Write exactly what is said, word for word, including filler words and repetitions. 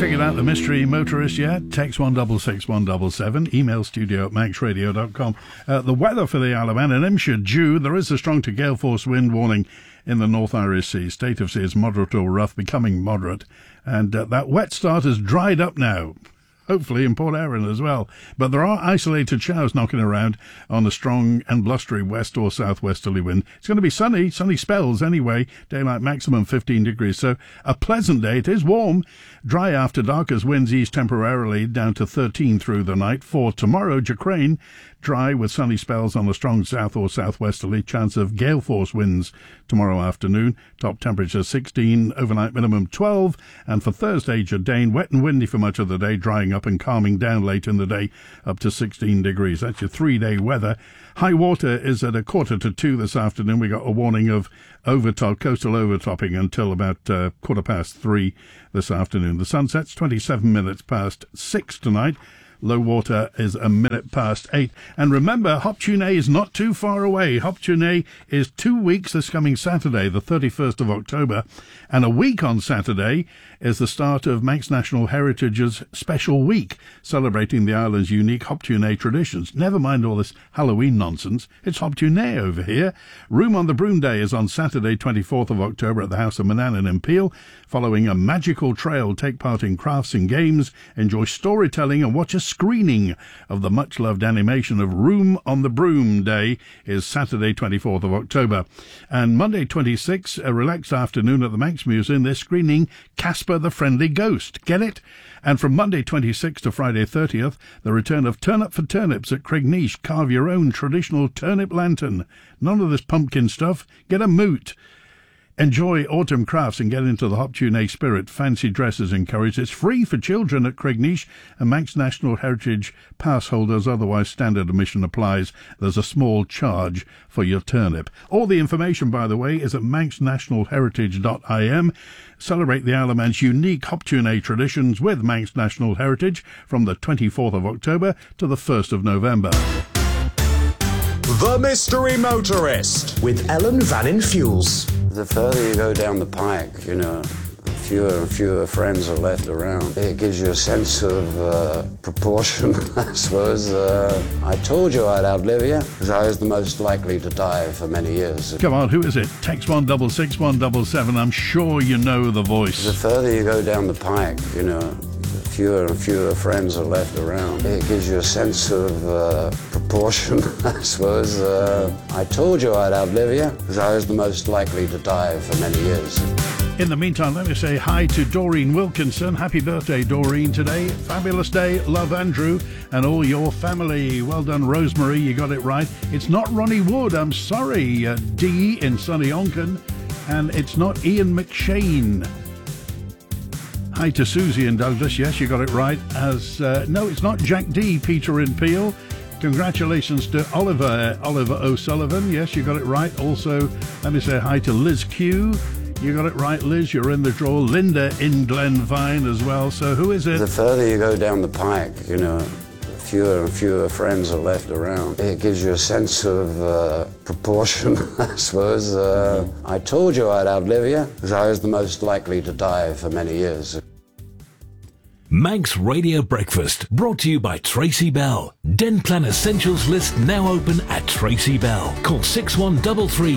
figured out the mystery motorist yet? Text one six six one seven seven, email studio at max radio dot com. Uh, the weather for the Isle of Man in Imshire, due. There is a strong to gale force wind warning in the North Irish Sea. State of sea is moderate or rough, becoming moderate. And uh, that wet start has dried up now. Hopefully in Port Erin as well. But there are isolated showers knocking around on a strong and blustery west or southwesterly wind. It's going to be sunny, sunny spells anyway. Daylight maximum fifteen degrees. So a pleasant day. It is warm. Dry after dark as winds ease temporarily down to thirteen through the night. For tomorrow, Jacrain, dry with sunny spells on a strong south or southwesterly. Chance of gale force winds tomorrow afternoon. Top temperature sixteen, overnight minimum twelve. And for Thursday, Jardine, wet and windy for much of the day, drying up and calming down late in the day up to sixteen degrees. That's your three-day weather. High water is at a quarter to two this afternoon. We got a warning of overtop, coastal overtopping until about uh, quarter past three this afternoon. The sun sets twenty-seven minutes past six tonight. Low water is a minute past eight. And remember, Hop Tuné is not too far away. Hop Tuné is two weeks this coming Saturday, the thirty-first of October. And a week on Saturday is the start of Manx National Heritage's special week, celebrating the island's unique Hop Tuné traditions. Never mind all this Halloween nonsense. It's Hop Tuné over here. Room on the Broom Day is on Saturday, twenty-fourth of October at the House of Manannan in Peel. Following a magical trail, take part in crafts and games, enjoy storytelling and watch a screening of the much-loved animation of Room on the Broom Day is Saturday, twenty-fourth of October. And Monday, twenty-sixth, a relaxed afternoon at the Manx Museum, they're screening Casper the Friendly Ghost. Get it? And from Monday, twenty-sixth to Friday, thirtieth, the return of Turn Up for Turnips at Craignish. Carve your own traditional turnip lantern. None of this pumpkin stuff. Get a moot. Enjoy autumn crafts and get into the Hop Tuné spirit. Fancy dresses encouraged. It's free for children at Craignish, and Manx National Heritage pass holders. Otherwise, standard admission applies. There's a small charge for your turnip. All the information, by the way, is at manx national heritage dot I M. Celebrate the Isle of Man's unique Hop Tuné traditions with Manx National Heritage from the twenty-fourth of October to the first of November. The Mystery Motorist with Ellen Vannin Fuels. The further you go down the pike, you know, fewer and fewer friends are left around. It gives you a sense of uh, proportion, I suppose. Uh, I told you I'd outlive you, because I was the most likely to die for many years. Come on, who is it? Text one six six one seven seven. I'm sure you know the voice. The further you go down the pike, you know, fewer and fewer friends are left around. It gives you a sense of uh, proportion, I suppose. Uh, I told you I'd outlive you, because I was the most likely to die for many years. In the meantime, let me say hi to Doreen Wilkinson. Happy birthday, Doreen, today. Fabulous day. Love, Andrew, and all your family. Well done, Rosemary. You got it right. It's not Ronnie Wood. I'm sorry. Uh, D in Sunny Onken. And it's not Ian McShane. Hi to Susie and Douglas. Yes, you got it right. As uh, no, it's not Jack D. Peter in Peel. Congratulations to Oliver, Oliver O'Sullivan. Yes, you got it right. Also, let me say hi to Liz Q. You got it right, Liz. You're in the draw. Linda in Glenvine as well. So who is it? The further you go down the pike, you know, fewer and fewer friends are left around. It gives you a sense of uh, proportion, I suppose. Uh, I told you I'd outlive you, because I was the most likely to die for many years. Manx Radio Breakfast, brought to you by Tracy Bell. Den Plan Essentials list now open at Tracy Bell. Call six one three three